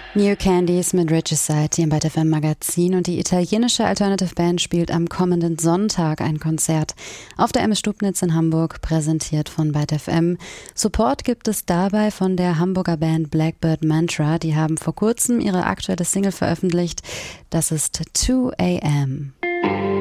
New Candies mit Regicide im BET FM Magazin, und die italienische Alternative Band spielt am kommenden Sonntag ein Konzert auf der MS Stubnitz in Hamburg, präsentiert von BET FM. Support gibt es dabei von der Hamburger Band Blackbird Mantra. Die haben vor kurzem ihre aktuelle Single veröffentlicht. Das ist 2 AM.